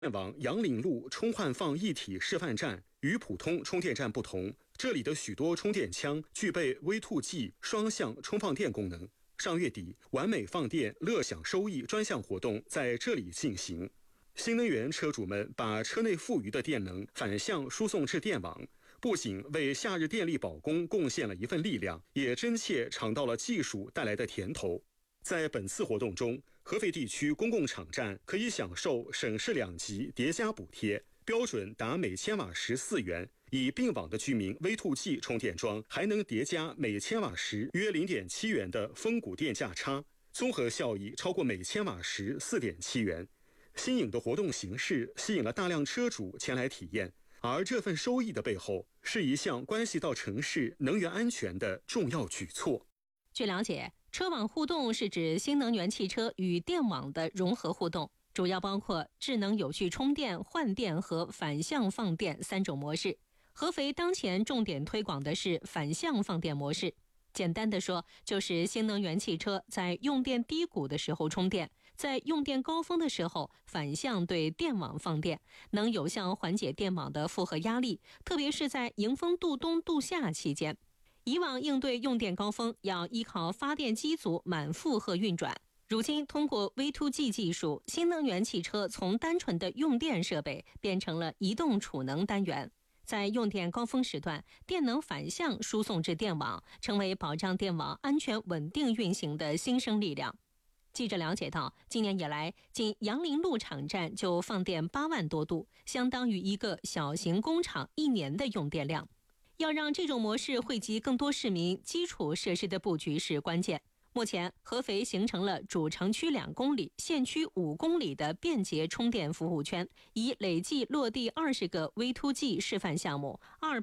电网杨岭路充换放一体示范站与普通充电站不同，这里的许多充电枪具备 V2G 双向充放电功能。上月底，完美放电乐享收益专项活动在这里进行。新能源车主们把车内富余的电能反向输送至电网，不仅为夏日电力保供贡献了一份力量，也真切尝到了技术带来的甜头。在本次活动中，合肥地区公共场站可以享受省市2级叠加补贴，标准达每千瓦时4元。已并网的居民 V2G 充电桩还能叠加每千瓦时约 0.7 元的峰谷电价差，综合效益超过每千瓦时 4.7 元。新颖的活动形式吸引了大量车主前来体验，而这份收益的背后是一项关系到城市能源安全的重要举措。 据了解，车网互动是指新能源汽车与电网的融合互动，主要包括智能有序充电、换电和反向放电3种模式。合肥当前重点推广的是反向放电模式。简单的说，就是新能源汽车在用电低谷的时候充电，在用电高峰的时候反向对电网放电，能有效缓解电网的负荷压力，特别是在迎风度冬度夏期间。以往应对用电高峰要依靠发电机组满负荷运转，如今通过 V2G 技术，新能源汽车从单纯的用电设备变成了移动储能单元。在用电高峰时段，电能反向输送至电网，成为保障电网安全稳定运行的新生力量。记者了解到，今年以来，仅杨林路场站就放电8万多度，相当于一个小型工厂1年的用电量。要让这种模式惠及更多市民，基础设施的布局是关键。目前，合肥形成了主城区2公里、县区5公里的便捷充电服务圈，已累计落地20个 V2G 示范项目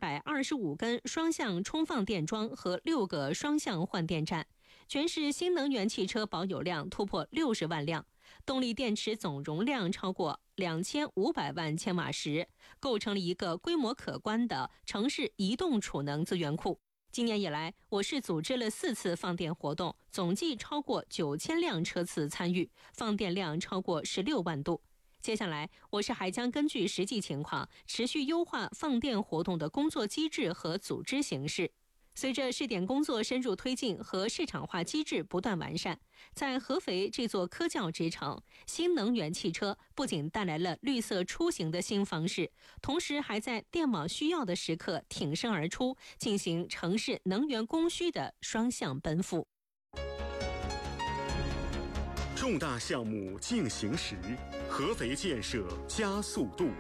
，225根双向充放电桩和6个双向换电站。全市新能源汽车保有量突破60万辆，动力电池总容量超过2500万千瓦时，构成了一个规模可观的城市移动储能资源库。今年以来，我市组织了4次放电活动，总计超过9000辆车次参与，放电量超过16万度。接下来，我市还将根据实际情况，持续优化放电活动的工作机制和组织形式。随着试点工作深入推进和市场化机制不断完善，在合肥这座科教之城，新能源汽车不仅带来了绿色出行的新方式，同时还在电网需要的时刻挺身而出，进行城市能源供需的双向奔赴。 重大项目进行时，合肥建设加速度。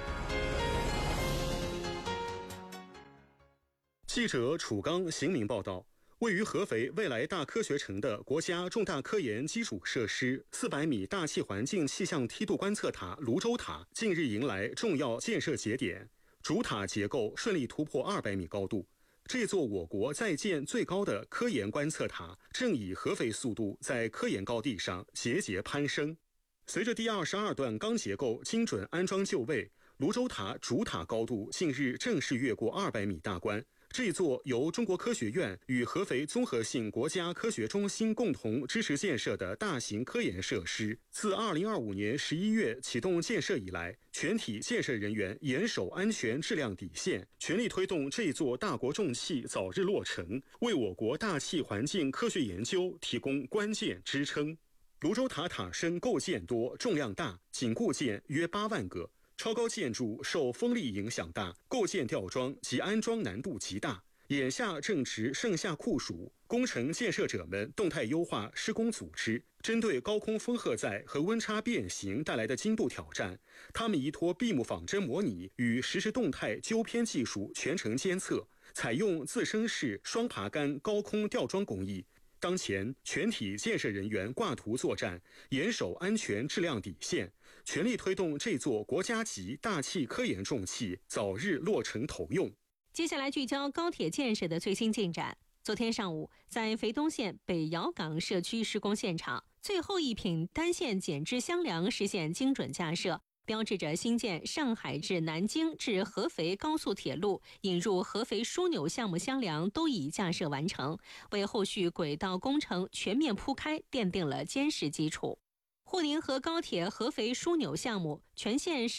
记者楚刚、邢明报道，位于合肥未来大科学城的国家重大科研基础设施400米大气环境气象梯度观测塔泸州塔近日迎来重要建设节点，主塔结构顺利突破200米高度。这座我国在建最高的科研观测塔正以合肥速度在科研高地上节节攀升。随着第22段钢结构精准安装就位，泸州塔主塔高度近日正式越过200米大关。这座由中国科学院与合肥综合性国家科学中心共同支持建设的大型科研设施，自2025年11月启动建设以来，全体建设人员严守安全质量底线，全力推动这座大国重器早日落成，为我国大气环境科学研究提供关键支撑。泸州塔塔身构件多，重量大，仅构件约8万个。超高建筑受风力影响大，构件吊装及安装难度极大。眼下正值盛夏酷暑，工程建设者们动态优化施工组织，针对高空风荷载和温差变形带来的精度挑战，他们依托闭目仿真模拟与实时动态纠偏技术全程监测，采用自升式双爬杆高空吊装工艺。当前，全体建设人员挂图作战，严守安全质量底线，全力推动这座国家级大气科研重器早日落成投用。 接下来聚焦高铁建设的最新进展。昨天上午，在肥东县北窑岗社区施工现场，最后一品单线减支箱梁实现精准架设，标志着新建上海至南京至合肥高速铁路引入合肥枢纽项目箱梁都已架设完成，为后续轨道工程全面铺开奠定了坚实基础。 沪宁和高铁合肥枢纽项目全线